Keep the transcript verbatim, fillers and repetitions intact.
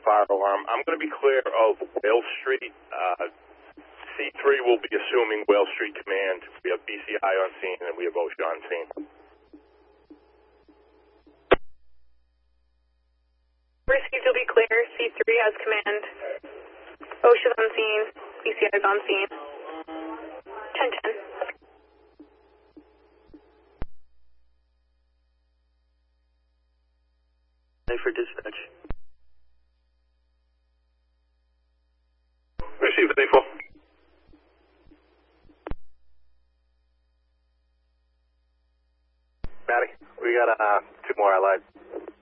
fire alarm. I'm going to be clear of Whale Street. Uh, C three will be assuming Whale Street Command. We have B C I on scene and we have OSHA on scene. Received will be clear. C three has command. OSHA's on scene. B C I is on scene. ten ten. For dispatch. Received, faithful. Matty, we got uh, two more allied.